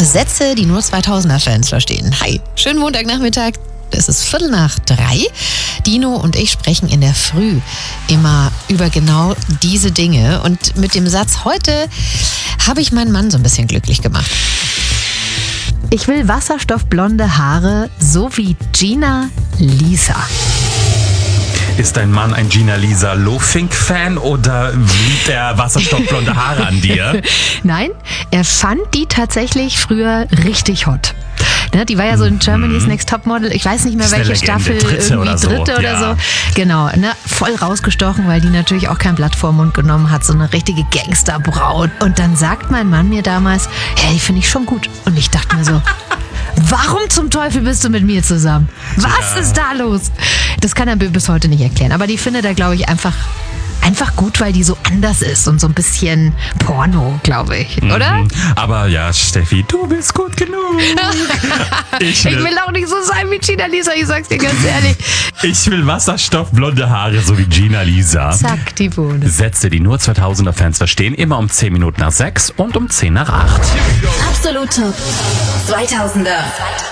Sätze, die nur 2000er-Fans verstehen. Hi, schönen Montagnachmittag. Es ist 2:45. Dino und ich sprechen in der Früh immer über genau diese Dinge. Und mit dem Satz heute habe ich meinen Mann so ein bisschen glücklich gemacht. Ich will wasserstoffblonde Haare, so wie Gina Lisa. Ist dein Mann ein Gina Lisa Lofink-Fan oder liebt er wasserstoffblonde Haare an dir? Nein, er fand die tatsächlich früher richtig hot. Ne, die war ja so in Germany's Next Topmodel, ich weiß nicht mehr welche Staffel, dritte oder so. Genau, ne, voll rausgestochen, weil die natürlich auch kein Blatt vor den Mund genommen hat, so eine richtige Gangsterbraut. Und dann sagt mein Mann mir damals, hey, finde ich schon gut. Und ich dachte mir so, warum zum Teufel bist du mit mir zusammen? Was ist da los? Das kann er bis heute nicht erklären. Aber die findet er, glaube ich, einfach gut, weil die so anders ist und so ein bisschen Porno, glaube ich, oder? Aber ja, Steffi, du bist gut genug. Ich will auch nicht so sein wie Gina Lisa, ich sag's dir ganz ehrlich. Ich will wasserstoffblonde Haare, so wie Gina Lisa. Zack, die Bohne. Sätze, die nur 2000er-Fans verstehen, immer um 10 Minuten nach 6 und um 10 nach 8. Absolut Top 2000er.